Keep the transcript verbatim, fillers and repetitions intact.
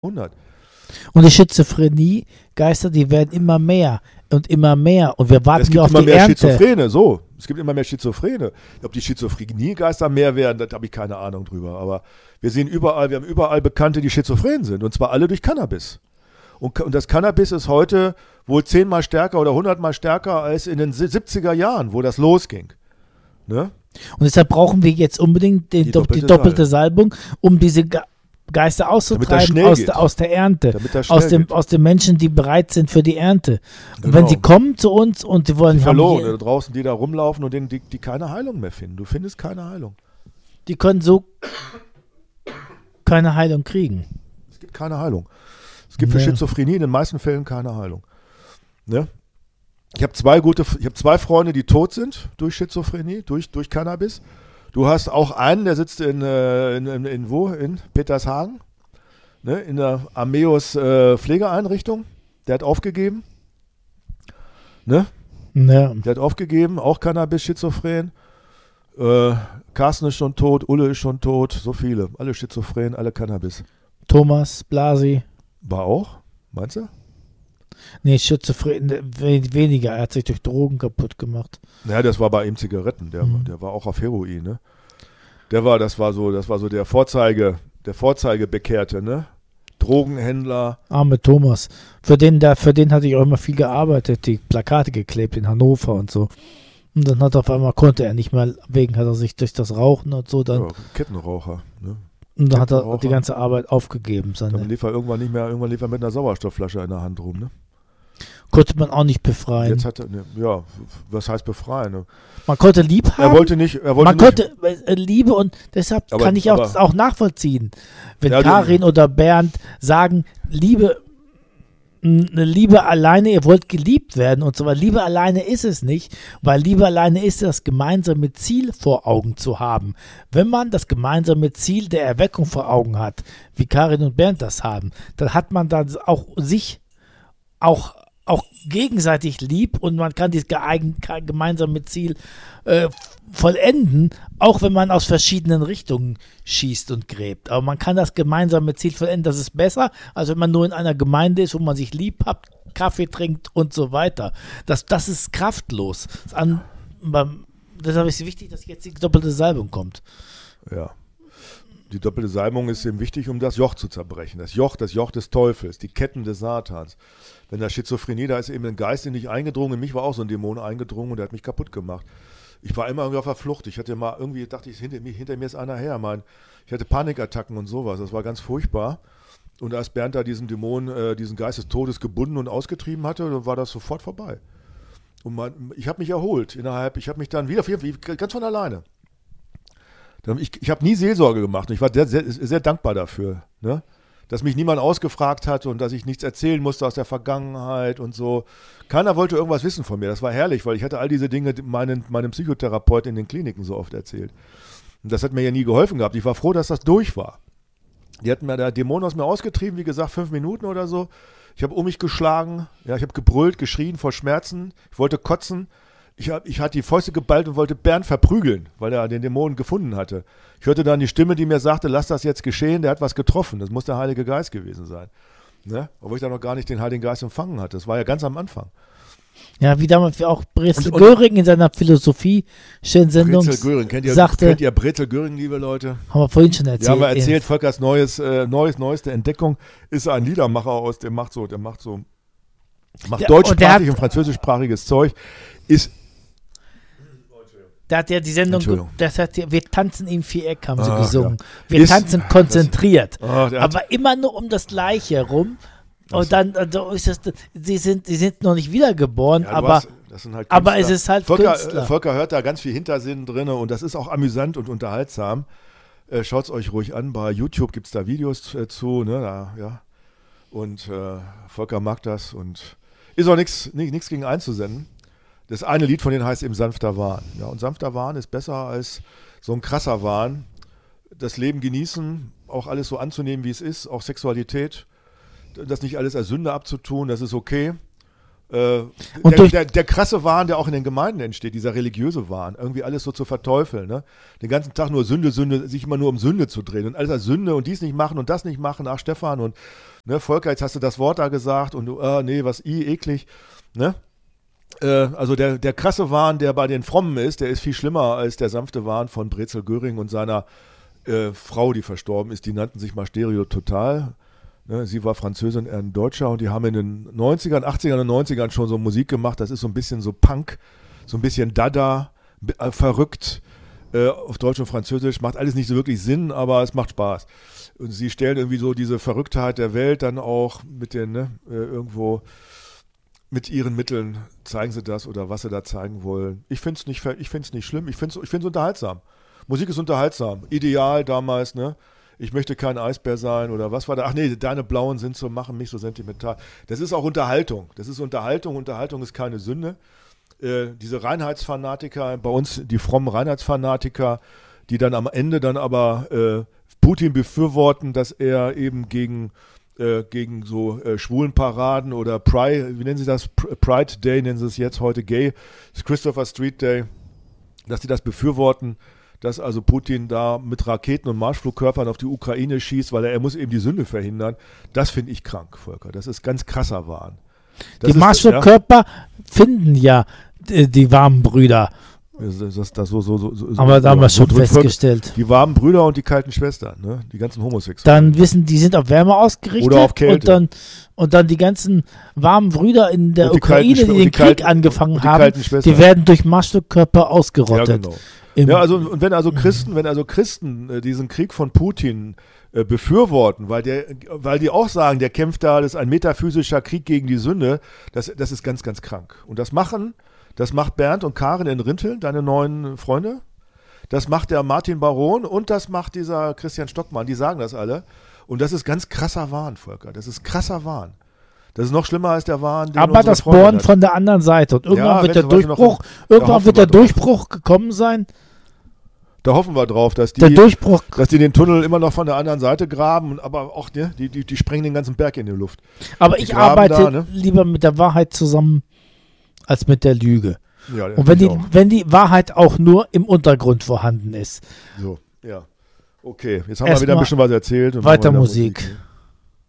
Jahrhundert. Und die Schizophrenie-Geister, die werden immer mehr und immer mehr. Und wir warten Es gibt ja auf immer die mehr Ernte. Schizophrene, so. Es gibt immer mehr Schizophrene. Ob die Schizophrenie-Geister mehr werden, da habe ich keine Ahnung drüber. Aber wir sehen überall, wir haben überall Bekannte, die schizophren sind. Und zwar alle durch Cannabis. Und, und das Cannabis ist heute wohl zehnmal stärker oder hundertmal stärker als in den siebziger Jahren, wo das losging. Ne? Und deshalb brauchen wir jetzt unbedingt den, Die die doppelte doppelte Salbung, um diese Ge Geister auszutreiben aus der, aus der Ernte, aus dem, aus den Menschen, die bereit sind für die Ernte. Und Genau. wenn sie kommen zu uns und sie wollen... Die haben verloren, hier, da draußen, die da rumlaufen und denen, die, die keine Heilung mehr finden. Du findest keine Heilung. die können so keine Heilung kriegen. Es gibt keine Heilung. Es gibt für Ja. Schizophrenie in den meisten Fällen keine Heilung. Ne? Ich habe zwei gute, ich habe zwei Freunde, die tot sind durch Schizophrenie, durch, durch Cannabis. Du hast auch einen, der sitzt in, äh, in, in, in wo? In Petershagen, ne? In der Ameos äh, Pflegeeinrichtung. Der hat aufgegeben. Ne? Ja. Der hat aufgegeben, auch Cannabis, Schizophren. Äh, Carsten ist schon tot, Ulle ist schon tot, so viele. Alle Schizophren, alle Cannabis. Thomas, Blasi. War auch? Meinst du? Nee, Schizophren we- weniger. Er hat sich durch Drogen kaputt gemacht. Ja, das war bei ihm Zigaretten. Der, Mhm. der war auch auf Heroin, ne? Der war, das war so, das war so der Vorzeige, der Vorzeigebekehrte, ne? Drogenhändler. Arme Thomas. Für den, da, für den hatte ich auch immer viel gearbeitet, die Plakate geklebt in Hannover und so. Und dann hat auf einmal konnte er nicht mehr, wegen hat er sich durch das Rauchen und so dann. Ja, Kettenraucher, ne? Und dann hat er Kettenraucher. die ganze Arbeit aufgegeben. Dann Seine, lief er irgendwann nicht mehr, irgendwann lief er mit einer Sauerstoffflasche in der Hand rum, ne? konnte man auch nicht befreien. Jetzt hat er, ne, ja, was heißt befreien, ne? Man konnte lieb haben. Er wollte nicht, er wollte man nicht, konnte äh, Liebe und deshalb Aber- kann ich auch, aber- das auch nachvollziehen. Wenn Ja, du- Karin oder Bernd sagen, Liebe, mh, eine Liebe alleine, ihr wollt geliebt werden und so weiter. Liebe alleine ist es nicht, weil Liebe alleine ist das gemeinsame Ziel vor Augen zu haben. Wenn man das gemeinsame Ziel der Erweckung vor Augen hat, wie Karin und Bernd das haben, dann hat man dann auch sich auch auch gegenseitig lieb und man kann dieses geeigen- gemeinsame Ziel äh, vollenden, auch wenn man aus verschiedenen Richtungen schießt und gräbt. Aber man kann das gemeinsame Ziel vollenden. Das ist besser, als wenn man nur in einer Gemeinde ist, wo man sich lieb hat, Kaffee trinkt und so weiter. Das, das ist kraftlos. Das an, beim, deshalb ist es wichtig, dass jetzt die doppelte Salbung kommt. ja. Die doppelte Salbung ist eben wichtig, um das Joch zu zerbrechen. Das Joch, das Joch des Teufels, die Ketten des Satans. Wenn da Schizophrenie, da ist eben ein Geist in dich eingedrungen. In mich war auch so ein Dämon eingedrungen und der hat mich kaputt gemacht. Ich war immer irgendwie auf der Flucht. Ich hatte mal irgendwie, dachte ich, hinter mir, hinter mir ist einer her. Mein, ich hatte Panikattacken und sowas. Das war ganz furchtbar. Und als Bernd da diesen Dämon, äh, diesen Geist des Todes gebunden und ausgetrieben hatte, dann war das sofort vorbei. Und mein, ich habe mich erholt innerhalb, ich habe mich dann wieder, wie, ganz von alleine. Ich, ich habe nie Seelsorge gemacht und ich war sehr, sehr, sehr dankbar dafür, ne? Dass mich niemand ausgefragt hat und dass ich nichts erzählen musste aus der Vergangenheit und so. Keiner wollte irgendwas wissen von mir. Das war herrlich, weil ich hatte all diese Dinge meinen, meinem Psychotherapeuten in den Kliniken so oft erzählt. Und das hat mir ja nie geholfen gehabt. Ich war froh, dass das durch war. Die hatten mir der Dämon aus mir ausgetrieben, wie gesagt, fünf Minuten oder so. Ich habe um mich geschlagen, ja, ich habe gebrüllt, geschrien vor Schmerzen. Ich wollte kotzen. Ich, hab, ich hatte die Fäuste geballt und wollte Bernd verprügeln, weil er den Dämonen gefunden hatte. Ich hörte dann die Stimme, die mir sagte, lass das jetzt geschehen, der hat was getroffen. Das muss der Heilige Geist gewesen sein. Ne? Obwohl ich da noch gar nicht den Heiligen Geist empfangen hatte. Das war ja ganz am Anfang. Ja, wie damals auch Brezel Und- und- Göring in seiner Philosophie-Sendung Brezel Göring, kennt ihr, sagte, kennt ihr Brezel Göring, liebe Leute? haben wir vorhin schon erzählt. Ja, haben wir erzählt, Volkers neues, äh, neues, neueste Entdeckung ist ein Liedermacher aus, der macht so, der macht so, macht Der- deutschsprachig und der hat- und französischsprachiges Zeug, ist, Da hat ja die Sendung, Entschuldigung. das hat ja, wir tanzen im Viereck, haben sie Ah, gesungen. ja. Wir Ist- tanzen konzentriert. oh, der hat, Aber immer nur um das Gleiche herum. Ach so. Und dann, also ist das, sie sind, sie sind noch nicht wiedergeboren, ja, du aber, hast, das sind halt aber Künstler. es ist halt Volker, Künstler. äh, Volker hört da ganz viel Hintersinn drin und das ist auch amüsant und unterhaltsam. Äh, Schaut es euch ruhig an, bei YouTube gibt es da Videos äh, zu, ne, da, ja. Und äh, Volker mag das und ist auch nichts gegen einzusenden. Das eine Lied von denen heißt eben Sanfter Wahn. Ja, und sanfter Wahn ist besser als so ein krasser Wahn. Das Leben genießen, auch alles so anzunehmen, wie es ist, auch Sexualität, das nicht alles als Sünde abzutun, das ist okay. Äh, Und der, durch- der, der krasse Wahn, der auch in den Gemeinden entsteht, dieser religiöse Wahn, irgendwie alles so zu verteufeln, ne? Den ganzen Tag nur Sünde, Sünde, sich immer nur um Sünde zu drehen und alles als Sünde und dies nicht machen und das nicht machen, ach Stefan und ne, Volker, jetzt hast du das Wort da gesagt und du, ah, nee, was i, eklig, ne? Äh, also der, der krasse Wahn, der bei den Frommen ist, der ist viel schlimmer als der sanfte Wahn von Brezel Göring und seiner äh, Frau, die verstorben ist, die nannten sich mal Stereo Total. Ne, sie war Französin, er ein Deutscher und die haben in den neunzigern, achtzigern und neunzigern schon so Musik gemacht. Das ist so ein bisschen so Punk, so ein bisschen Dada, b- äh, verrückt, äh, auf Deutsch und Französisch. Macht alles nicht so wirklich Sinn, aber es macht Spaß. Und sie stellen irgendwie so diese Verrücktheit der Welt dann auch mit den, ne, äh, irgendwo mit ihren Mitteln zeigen sie das oder was sie da zeigen wollen. Ich finde es nicht, ver- ich find's nicht schlimm, ich finde es ich find's unterhaltsam. Musik ist unterhaltsam. Ideal damals, ne? Ich möchte kein Eisbär sein oder was war da? Ach nee, deine Blauen sind so, machen mich so sentimental. Das ist auch Unterhaltung. Das ist Unterhaltung. Unterhaltung ist keine Sünde. Äh, diese Reinheitsfanatiker, bei uns die frommen Reinheitsfanatiker, die dann am Ende dann aber äh, Putin befürworten, dass er eben gegen, äh, gegen so äh, Schwulenparaden oder Pride, wie nennen sie das? Pr- Pride Day nennen sie es jetzt heute, Gay, das Christopher Street Day, dass sie das befürworten, dass also Putin da mit Raketen und Marschflugkörpern auf die Ukraine schießt, weil er, er muss eben die Sünde verhindern. Das finde ich krank, Volker. Das ist ganz krasser Wahn. Das Die ist- Marshallkörper finden ja äh, die warmen Brüder. Ja, das, das, das so, so, so, so, Aber da haben wir so schon drückt festgestellt. Die warmen Brüder und die kalten Schwestern, ne? Die ganzen Homosexuellen. Dann wissen, die sind auf Wärme ausgerichtet. Oder auf Kälte. Und dann, und dann die ganzen warmen Brüder in der Und die kalten Ukraine, Schwe- die und den die Krieg kalten- angefangen und die haben, kalten Schwestern. die werden durch Marshallkörper Ja, ausgerottet. genau. Im- Ja, also und wenn also Christen, wenn also Christen äh, diesen Krieg von Putin äh, befürworten, weil der, weil die auch sagen, der kämpft da, das ist ein metaphysischer Krieg gegen die Sünde, das, das ist ganz, ganz krank. Und das machen, das macht Bernd und Karin in Rinteln, deine neuen Freunde. Das macht der Martin Baron und das macht dieser Christian Stockmann, die sagen das alle. Und das ist ganz krasser Wahn, Volker. Das ist krasser Wahn. Das ist noch schlimmer als der Wahn, den Aber unsere das Freundin Bohren hat. von der anderen Seite. Und irgendwann Ja, wird der wenn sie- weil sie noch- Durchbruch, da irgendwann hoffen wird wir der drauf. Durchbruch gekommen sein. Da hoffen wir drauf, dass die Der Durchbruch. dass die den Tunnel immer noch von der anderen Seite graben, aber auch ne, die, die, die sprengen den ganzen Berg in die Luft. Aber die ich graben arbeite da, ne? lieber mit der Wahrheit zusammen als mit der Lüge. Ja, Und wenn ich die, auch. wenn die Wahrheit auch nur im Untergrund vorhanden ist. So, ja. Okay, jetzt haben wir Erst wieder ein mal bisschen was erzählt. Und weiter machen wir Musik. Musik.